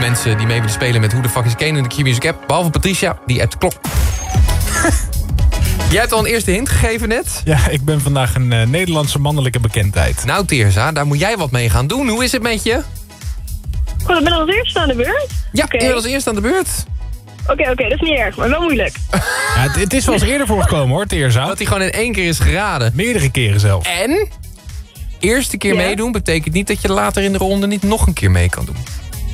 mensen die mee willen spelen met Who the Fuck is Kane in de Q-Music app. Behalve Patricia, die appt de klok. Jij hebt al een eerste hint gegeven net. Ja, ik ben vandaag een Nederlandse mannelijke bekendheid. Nou Teersa, daar moet jij wat mee gaan doen. Hoe is het met je? Goed, ik ben als eerste aan de beurt. Ja, Oké. je was eerst aan de beurt. Oké, dat is niet erg, maar wel moeilijk. Ja, het is wel eens eerder voorgekomen hoor, Teerza. Dat hij gewoon in 1 keer is geraden. Meerdere keren zelf. En eerste keer meedoen betekent niet dat je later in de ronde niet nog een keer mee kan doen.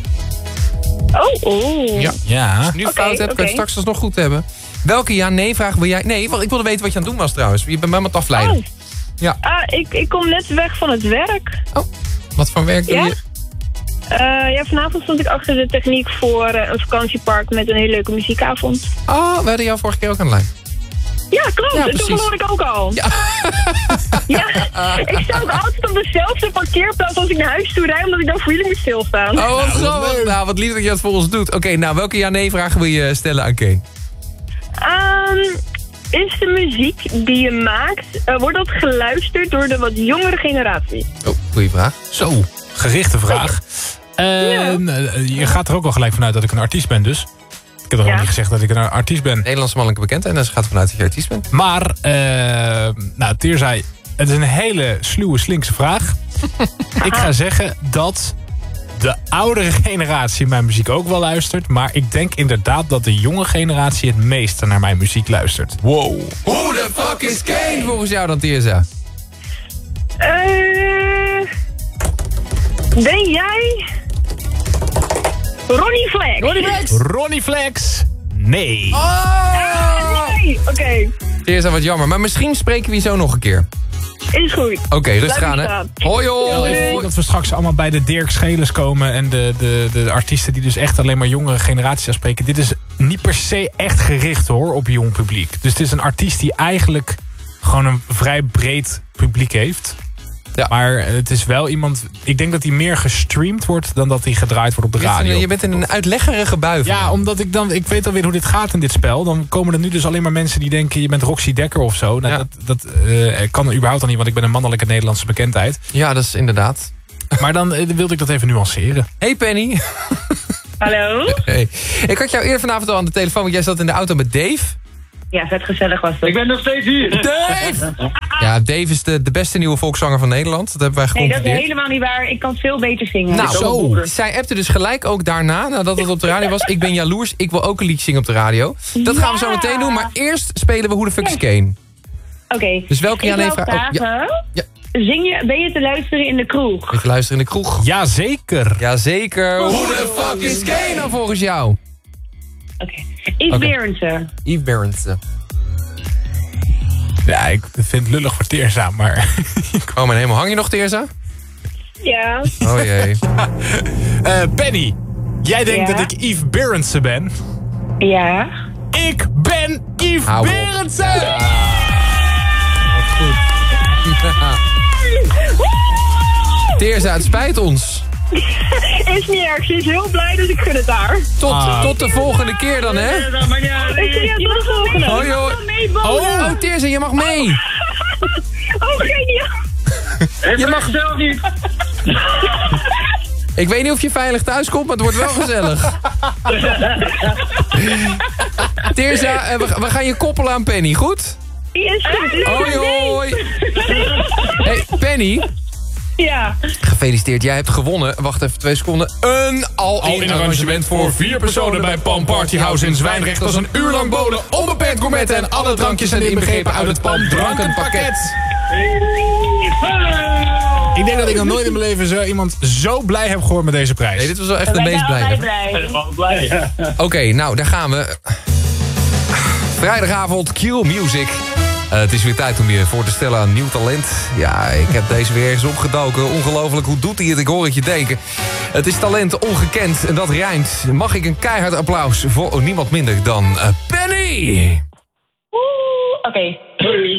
Oh. Ja. Als je nu fout hebt, kan je het straks alsnog goed hebben. Welke ja-nee-vraag wil jij... Nee, want ik wilde weten wat je aan het doen was trouwens. Je bent mij aan het afleiden. Oh. Ja. Ik kom net weg van het werk. Oh, wat voor werk doe je? Vanavond stond ik achter de techniek voor een vakantiepark met een hele leuke muziekavond. Oh, we hadden jou vorige keer ook aan de lijn. Ja, klopt. Ja, en toen verloor ik ook al. Ja. Ik sta ook altijd op dezelfde parkeerplaats als ik naar huis toe rijd, omdat ik dan voor jullie moet stilstaan. Oh, wat grappig. Nou, wat lief dat je dat voor ons doet. Oké, nou, welke ja-nee-vraag wil je stellen aan Kane? Is de muziek die je maakt, wordt dat geluisterd door de wat jongere generatie? Oh, goeie vraag. Zo, gerichte vraag. Je gaat er ook al gelijk vanuit dat ik een artiest ben dus. Ik heb toch ook niet gezegd dat ik een artiest ben. Nederlandse mannelijke bekendheid en ze gaat vanuit dat je artiest bent. Maar, Teer zei, het is een hele sluwe, slinkse vraag. Ik ga zeggen dat de oudere generatie mijn muziek ook wel luistert. Maar ik denk inderdaad dat de jonge generatie het meeste naar mijn muziek luistert. Wow. Who the fuck is Kane volgens jou dan, Teersa? Ben jij... Ronnie Flex? Ronnie Flex? Nee. Nee! Oké. Teersa, wat jammer. Maar misschien spreken we je zo nog een keer. Is goed. Oké, rustig aan, hè. Hoi, hoi. Even voordat we straks allemaal bij de Dirk Schelers komen en de artiesten die dus echt alleen maar jongere generaties aanspreken. Dit is niet per se echt gericht hoor op jong publiek. Dus het is een artiest die eigenlijk gewoon een vrij breed publiek heeft. Ja. Maar het is wel iemand... Ik denk dat hij meer gestreamd wordt dan dat hij gedraaid wordt op de radio. Je bent in een uitleggerige bui. Ja, omdat ik weet alweer hoe dit gaat in dit spel. Dan komen er nu dus alleen maar mensen die denken... je bent Roxy Dekker of zo. Nou, ja. dat kan er überhaupt al niet, want ik ben een mannelijke Nederlandse bekendheid. Ja, dat is inderdaad. Maar dan wilde ik dat even nuanceren. Hey Penny. Hallo. Hey. Ik had jou eerder vanavond al aan de telefoon, want jij zat in de auto met Dave. Ja, vet gezellig was het. Ik ben nog steeds hier. Dave! Ja, Dave is de beste nieuwe volkszanger van Nederland. Dat hebben wij Nee, gecontroleerd. dat is helemaal niet waar. Ik kan veel beter zingen. Nou, zo. Zij appte dus gelijk ook daarna, nadat het op de radio was. Ik ben jaloers, ik wil ook een liedje zingen op de radio. Dat gaan we zo meteen doen, maar eerst spelen we Who the Fuck is Kane. Oké. Dus welke ja-nee-vraag? Ja. Ben je te luisteren in de kroeg? Ben je te luisteren in de kroeg? Jazeker. Jazeker. Who the fuck is Kane dan volgens jou? Oké. Yves Berendsen. Yves Berendsen. Ja, ik vind het lullig voor Teersa, maar... Oh, mijn hemel. Hang je nog, Teersa? Ja. Oh jee. Penny, jij denkt dat ik Yves Berendsen ben? Ja. Ik ben Yves Berendsen! Ja. Wat goed. Ja. Teersa, het spijt ons. Is niet erg. Ze is heel blij, dus ik gun het haar. Tot de volgende keer dan, hè? Ik zie je tot de volgende. Hoi, hoi. Oh, Teersa, je mag mee. Oh, geniaal. Je mag zelf niet. Ik weet niet of je veilig thuis komt, maar het wordt wel gezellig. Teersa, we gaan je koppelen aan Penny, goed? Is goed. Hoi, hoi. Hey, Penny. Ja. Gefeliciteerd, jij hebt gewonnen. Wacht even 2 seconden. Een all-in arrangement voor 4 personen bij Palm Party House in Zwijndrecht. Dat is een uur lang bolen, onbeperkt gourmetten en alle drankjes zijn inbegrepen uit het Palm drankenpakket. Ik denk dat ik nog nooit in mijn leven iemand zo blij heb gehoord met deze prijs. Nee, dit was wel echt de meest blij. Oké, nou, daar gaan we. Vrijdagavond, Q-Music. Het is weer tijd om je voor te stellen aan nieuw talent. Ja, ik heb deze weer eens opgedoken. Ongelooflijk, hoe doet hij het? Ik hoor het je denken. Het is talent ongekend en dat rijmt. Mag ik een keihard applaus voor niemand minder dan Penny? Oké.